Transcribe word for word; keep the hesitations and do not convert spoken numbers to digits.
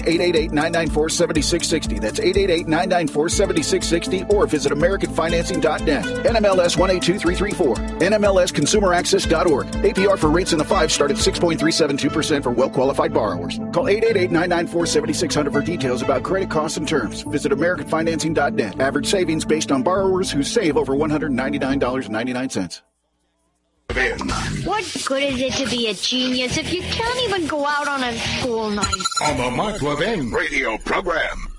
eight eight eight, nine nine four, seven six six zero. That's eight eight eight, nine nine four, seven six six zero or visit American Financing dot net. N M L S one eight two three three four. N M L S Consumer Access dot org. A P R for rates in the five start at six point three seven two percent for well-qualified borrowers. Call eight eight eight, nine nine four, seven six zero zero for details about credit costs and terms. Visit American Financing dot net. Average savings based on borrowers who save over one hundred ninety-nine dollars and ninety-nine cents. What good is it to be a genius if you can't even go out on a school night? On the Mark Levin radio program.